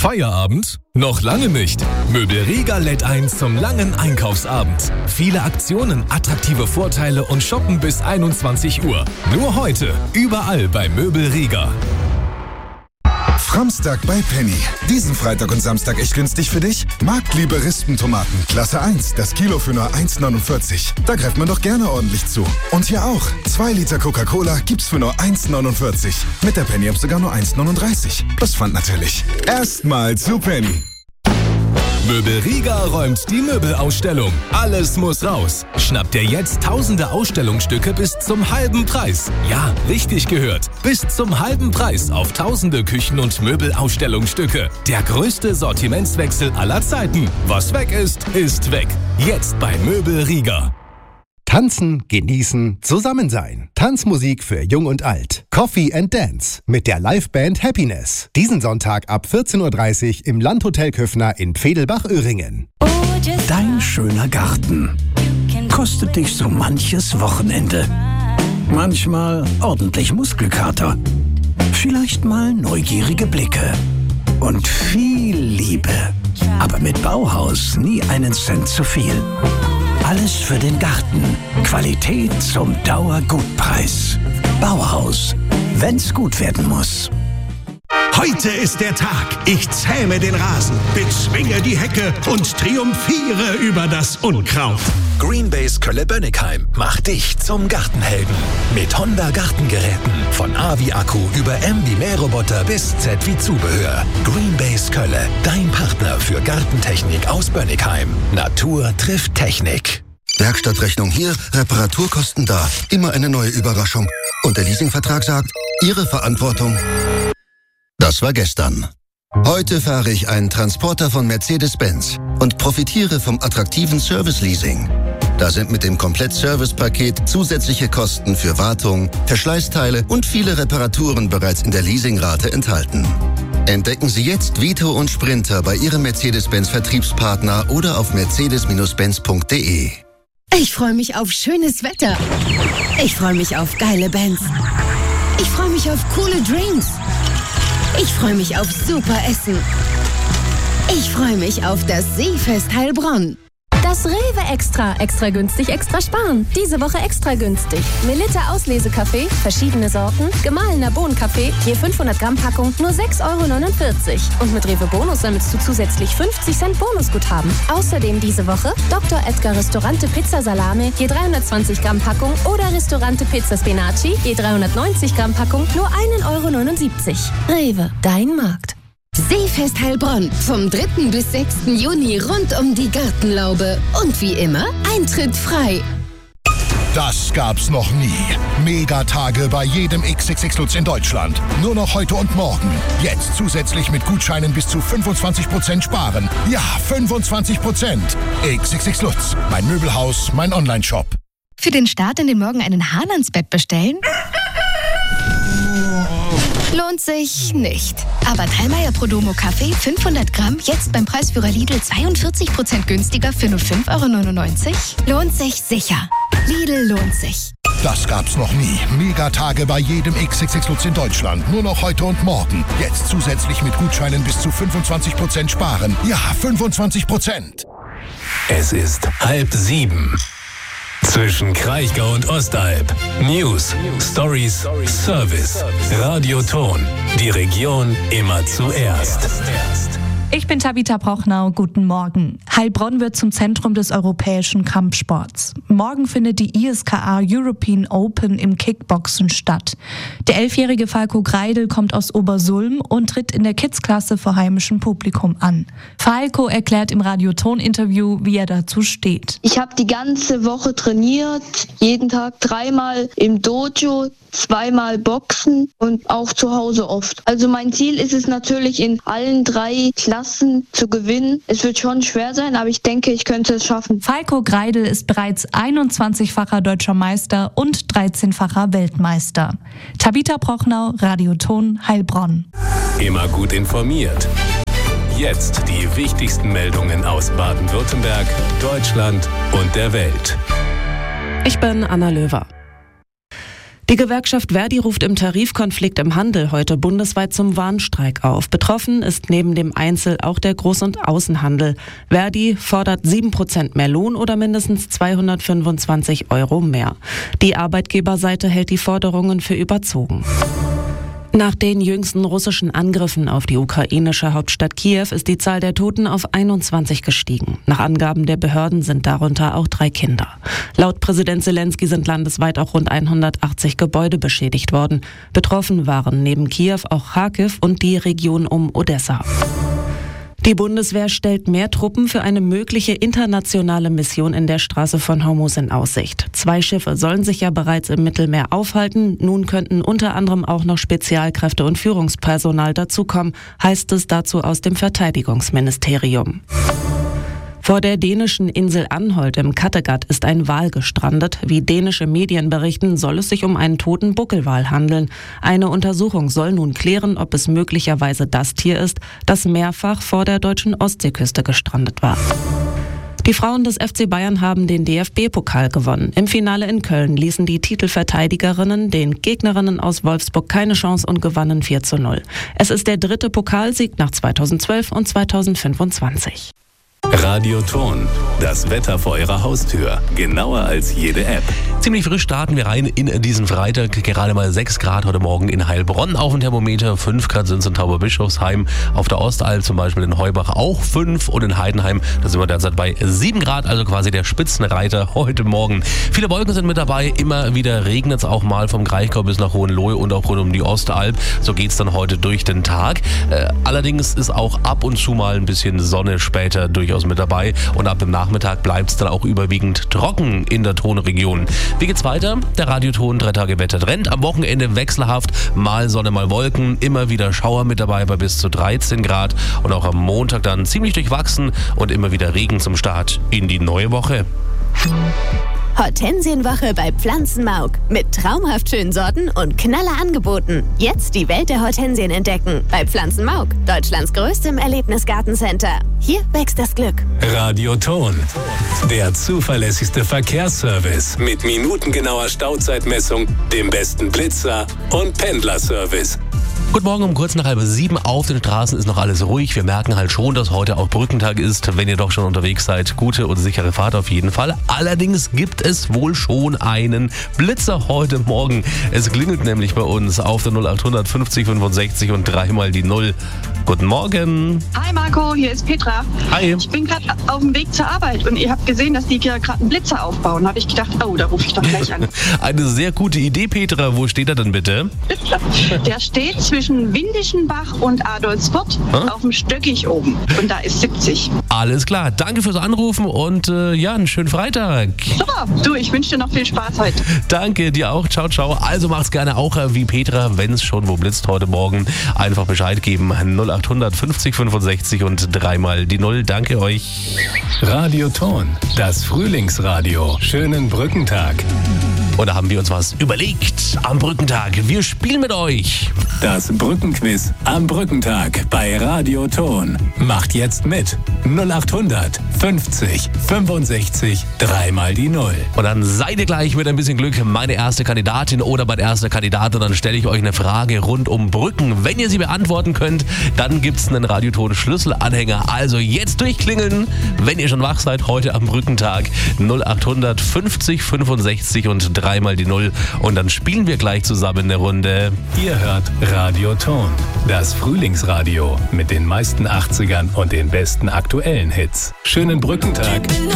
Feierabend? Noch lange nicht. Möbelriga lädt ein zum langen Einkaufsabend. Viele Aktionen, attraktive Vorteile und Shoppen bis 21 Uhr. Nur heute, überall bei Möbelriga. Framstag bei Penny. Diesen Freitag und Samstag echt günstig für dich? Marktliebe Rispentomaten, Klasse 1, das Kilo für nur 1,49. Da greift man doch gerne ordentlich zu. Und hier auch, 2 Liter Coca-Cola gibt's für nur 1,49. Mit der Penny-App sogar nur 1,39. Das fand natürlich. Erstmal zu Penny. Möbelriga räumt die Möbelausstellung. Alles muss raus. Schnapp dir jetzt tausende Ausstellungsstücke bis zum halben Preis. Ja, richtig gehört. Bis zum halben Preis auf tausende Küchen- und Möbelausstellungsstücke. Der größte Sortimentswechsel aller Zeiten. Was weg ist, ist weg. Jetzt bei Möbelriga. Tanzen, genießen, zusammen sein. Tanzmusik für Jung und Alt. Coffee and Dance mit der Liveband Happiness. Diesen Sonntag ab 14.30 Uhr im Landhotel Köffner in Pfedelbach-Öhringen. Dein schöner Garten kostet dich so manches Wochenende. Manchmal ordentlich Muskelkater. Vielleicht mal neugierige Blicke. Und viel Liebe. Aber mit Bauhaus nie einen Cent zu viel. Alles für den Garten. Qualität zum Dauergutpreis. Bauhaus. Wenn's gut werden muss. Heute ist der Tag. Ich zähme den Rasen, bezwinge die Hecke und triumphiere über das Unkraut. Greenbase Kölle-Bönnigheim macht dich zum Gartenhelden. Mit Honda Gartengeräten. Von A wie Akku über M wie Mähroboter bis Z wie Zubehör. Greenbase Kölle, dein Partner für Gartentechnik aus Bönnigheim. Natur trifft Technik. Werkstattrechnung hier, Reparaturkosten da. Immer eine neue Überraschung. Und der Leasingvertrag sagt, Ihre Verantwortung. Das war gestern. Heute fahre ich einen Transporter von Mercedes-Benz und profitiere vom attraktiven Service-Leasing. Da sind mit dem Komplett-Service-Paket zusätzliche Kosten für Wartung, Verschleißteile und viele Reparaturen bereits in der Leasingrate enthalten. Entdecken Sie jetzt Vito und Sprinter bei Ihrem Mercedes-Benz-Vertriebspartner oder auf mercedes-benz.de. Ich freue mich auf schönes Wetter. Ich freue mich auf geile Bands. Ich freue mich auf coole Drinks. Ich freue mich auf super Essen. Ich freue mich auf das Seefest Heilbronn. Das Rewe Extra. Extra günstig, extra sparen. Diese Woche extra günstig. Melitta Auslesekaffee, verschiedene Sorten, gemahlener Bohnenkaffee, je 500 Gramm Packung, nur 6,49 €. Und mit Rewe Bonus sammelst du zusätzlich 50 Cent Bonusguthaben. Außerdem diese Woche Dr. Edgar Restaurante Pizza Salame, je 320 Gramm Packung oder Restaurante Pizza Spinaci, je 390 Gramm Packung, nur 1,79 €. Rewe, dein Markt. Seefest Heilbronn vom 3. bis 6. Juni rund um die Gartenlaube. Und wie immer, Eintritt frei. Das gab's noch nie. Megatage bei jedem XXX Lutz in Deutschland. Nur noch heute und morgen. Jetzt zusätzlich mit Gutscheinen bis zu 25% sparen. Ja, 25%. XXX Lutz. Mein Möbelhaus, mein Onlineshop. Für den Start in den Morgen einen Hahn ans Bett bestellen? Lohnt sich nicht. Aber Dallmayr Prodomo Kaffee 500 Gramm jetzt beim Preisführer Lidl 42% günstiger für nur 5,99 €? Lohnt sich sicher. Lidl lohnt sich. Das gab's noch nie. Megatage bei jedem XXX Lutz in Deutschland. Nur noch heute und morgen. Jetzt zusätzlich mit Gutscheinen bis zu 25% sparen. Ja, 25%. Es ist 6:30. Zwischen Kraichgau und Ostalb. News, Stories, Service, Radioton. Die Region immer zuerst. Ich bin Tabitha Prochnow, guten Morgen. Heilbronn wird zum Zentrum des europäischen Kampfsports. Morgen findet die ISKA European Open im Kickboxen statt. Der 11-jährige Falco Greidel kommt aus Obersulm und tritt in der Kids-Klasse vor heimischem Publikum an. Falco erklärt im Radioton-Interview, wie er dazu steht. Ich habe die ganze Woche trainiert, jeden Tag 3-mal im Dojo, 2-mal Boxen und auch zu Hause oft. Also mein Ziel ist es natürlich, in allen 3 Klassen zu gewinnen. Es wird schon schwer sein, aber ich denke, ich könnte es schaffen. Falco Greidel ist bereits 21-facher Deutscher Meister und 13-facher Weltmeister. Tabitha Prochnow, Radioton Heilbronn. Immer gut informiert. Jetzt die wichtigsten Meldungen aus Baden-Württemberg, Deutschland und der Welt. Ich bin Anna Löwer. Die Gewerkschaft Verdi ruft im Tarifkonflikt im Handel heute bundesweit zum Warnstreik auf. Betroffen ist neben dem Einzel- auch der Groß- und Außenhandel. Verdi fordert 7% mehr Lohn oder mindestens 225 € mehr. Die Arbeitgeberseite hält die Forderungen für überzogen. Nach den jüngsten russischen Angriffen auf die ukrainische Hauptstadt Kiew ist die Zahl der Toten auf 21 gestiegen. Nach Angaben der Behörden sind darunter auch 3 Kinder. Laut Präsident Zelensky sind landesweit auch rund 180 Gebäude beschädigt worden. Betroffen waren neben Kiew auch Charkiw und die Region um Odessa. Die Bundeswehr stellt mehr Truppen für eine mögliche internationale Mission in der Straße von Hormuz in Aussicht. 2 Schiffe sollen sich ja bereits im Mittelmeer aufhalten. Nun könnten unter anderem auch noch Spezialkräfte und Führungspersonal dazukommen, heißt es dazu aus dem Verteidigungsministerium. Vor der dänischen Insel Anholt im Kattegat ist ein Wal gestrandet. Wie dänische Medien berichten, soll es sich um einen toten Buckelwal handeln. Eine Untersuchung soll nun klären, ob es möglicherweise das Tier ist, das mehrfach vor der deutschen Ostseeküste gestrandet war. Die Frauen des FC Bayern haben den DFB-Pokal gewonnen. Im Finale in Köln ließen die Titelverteidigerinnen den Gegnerinnen aus Wolfsburg keine Chance und gewannen 4:0. Es ist der 3. Pokalsieg nach 2012 und 2025. Radioton, das Wetter vor Ihrer Haustür. Genauer als jede App. Ziemlich frisch starten wir rein in diesen Freitag. Gerade mal 6 Grad heute Morgen in Heilbronn auf dem Thermometer. 5 Grad sind es in Tauberbischofsheim. Auf der Ostalb zum Beispiel in Heubach auch 5. Und in Heidenheim, da sind wir derzeit bei 7 Grad. Also quasi der Spitzenreiter heute Morgen. Viele Wolken sind mit dabei. Immer wieder regnet es auch mal vom Kraichgau bis nach Hohenlohe und auch rund um die Ostalb. So geht es dann heute durch den Tag. Allerdings ist auch ab und zu mal ein bisschen Sonne später durchaus mit dabei und ab dem Nachmittag bleibt es dann auch überwiegend trocken in der Tonregion. Wie geht's weiter? Der Radioton 3 Tage Wettertrend. Am Wochenende wechselhaft, mal Sonne, mal Wolken, immer wieder Schauer mit dabei bei bis zu 13 Grad und auch am Montag dann ziemlich durchwachsen und immer wieder Regen zum Start in die neue Woche. Hortensienwoche bei Pflanzenmauk. Mit traumhaft schönen Sorten und knaller Angeboten. Jetzt die Welt der Hortensien entdecken. Bei Pflanzenmauk, Deutschlands größtem Erlebnisgartencenter. Hier wächst das Glück. Radioton, der zuverlässigste Verkehrsservice. Mit minutengenauer Stauzeitmessung, dem besten Blitzer und Pendlerservice. Guten Morgen, um kurz nach 6:30 auf den Straßen ist noch alles ruhig. Wir merken halt schon, dass heute auch Brückentag ist. Wenn ihr doch schon unterwegs seid, gute und sichere Fahrt auf jeden Fall. Allerdings gibt es wohl schon einen Blitzer heute Morgen. Es klingelt nämlich bei uns auf der 0800 50 65 und 3 mal die 0. Guten Morgen. Hi Marco, hier ist Petra. Hi. Ich bin gerade auf dem Weg zur Arbeit und ihr habt gesehen, dass die hier gerade einen Blitzer aufbauen. Habe ich gedacht, oh, da rufe ich doch gleich an. Eine sehr gute Idee, Petra. Wo steht er denn bitte? Der steht zwischen Windischenbach und Adolfsfurt auf dem Stöckig oben. Und da ist 70. Alles klar. Danke fürs Anrufen und ja, einen schönen Freitag. Super. Du, ich wünsche dir noch viel Spaß heute. Danke, dir auch. Ciao, ciao. Also macht's gerne auch wie Petra, wenn es schon wo blitzt heute Morgen. Einfach Bescheid geben. 0800 50 65 und 3 mal die 0. Danke euch. Radioton, das Frühlingsradio. Schönen Brückentag. Und da haben wir uns was überlegt am Brückentag. Wir spielen mit euch. Das Brückenquiz am Brückentag bei Radioton. Macht jetzt mit. 0800 50 65 3 mal die 0. Und dann seid ihr gleich mit ein bisschen Glück meine erste Kandidatin oder mein erster Kandidat. Und dann stelle ich euch eine Frage rund um Brücken. Wenn ihr sie beantworten könnt, dann gibt es einen Radioton-Schlüsselanhänger. Also jetzt durchklingeln, wenn ihr schon wach seid, heute am Brückentag. 0800 50 65 und 3 mal die 0. Und dann spielen wir gleich zusammen eine Runde. Ihr hört Radioton, das Frühlingsradio mit den meisten 80ern und den besten aktuellen Hits. Schönen Brückentag.